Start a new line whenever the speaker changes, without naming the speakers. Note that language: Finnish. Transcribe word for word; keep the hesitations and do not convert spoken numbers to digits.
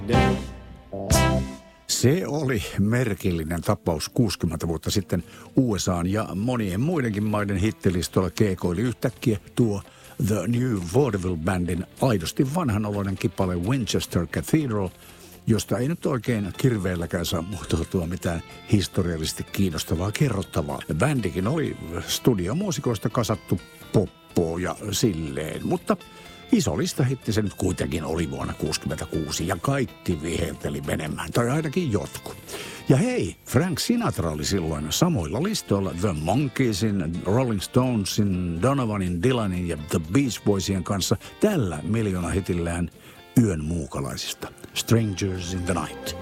Se oli merkillinen tapaus kuusikymmentä vuotta sitten U S A:n ja monien muidenkin maiden hittilistoilla keekoili yhtäkkiä tuo The New Vaudeville Bandin aidosti vanhanoloinen kipale Winchester Cathedral, josta ei nyt oikein kirveelläkään saa muotoutua mitään historiallisesti kiinnostavaa kerrottavaa. Bändikin oli studiomuusikoista kasattu poppoa ja silleen, mutta iso listahitti se nyt kuitenkin oli vuonna kuusikymmentäkuusi ja kaikki vihelteli menemään, tai ainakin jotkut. Ja hei, Frank Sinatra oli silloin samoilla listoilla The Monkeesin, Rolling Stonesin, Donovanin, Dylanin ja The Beach Boysien kanssa tällä miljoonahitillään Yön muukalaisista, Strangers in the Night.